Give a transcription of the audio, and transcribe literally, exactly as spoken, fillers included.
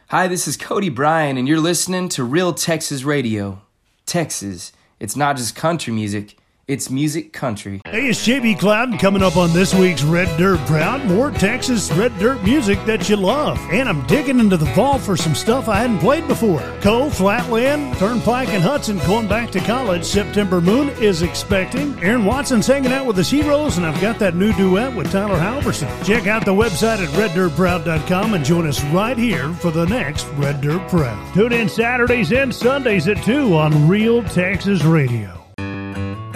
Hi, this is Cody Bryan, and you're listening to Real Texas Radio. Texas, it's not just country music, it's music country. Hey, it's J B Cloud coming up on this week's Red Dirt Proud. More Texas Red Dirt music that you love. And I'm digging into the vault for some stuff I hadn't played before. Cole, Flatland, Turnpike, and Hudson going back to college. September Moon is expecting. Aaron Watson's hanging out with his heroes, and I've got that new duet with Tyler Halverson. Check out the website at red dirt proud dot com and join us right here for the next Red Dirt Proud. Tune in Saturdays and Sundays at two on Real Texas Radio.